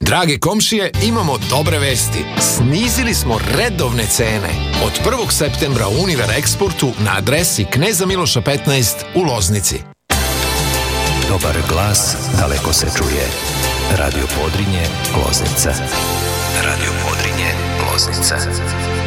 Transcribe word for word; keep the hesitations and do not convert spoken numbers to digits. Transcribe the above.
Drage komšije, imamo dobre vesti. Snizili smo redovne cene. Od prvog septembra u Univer Eksportu na adresi Kneza Miloša petnaest u Loznici. Dobar glas daleko se čuje. Radio Podrinje, Loznica. Radio Podrinje, Loznica.